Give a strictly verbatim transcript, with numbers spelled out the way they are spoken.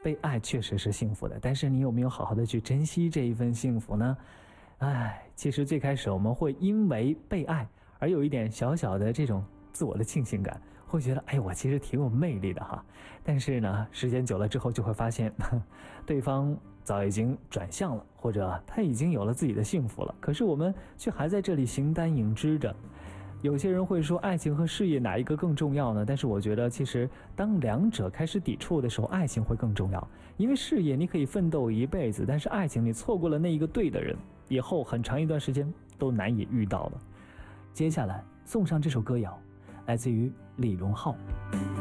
被爱确实是幸福的，但是你有没有好好的去珍惜这一份幸福呢？唉，其实最开始我们会因为被爱而有一点小小的这种自我的庆幸感，会觉得哎，我其实挺有魅力的哈。但是呢，时间久了之后就会发现，对方早已经转向了，或者他已经有了自己的幸福了，可是我们却还在这里形单影只着。有些人会说爱情和事业哪一个更重要呢？但是我觉得其实当两者开始抵触的时候，爱情会更重要。因为事业你可以奋斗一辈子，但是爱情你错过了那一个对的人，以后很长一段时间都难以遇到了。接下来送上这首歌谣，来自于李荣浩。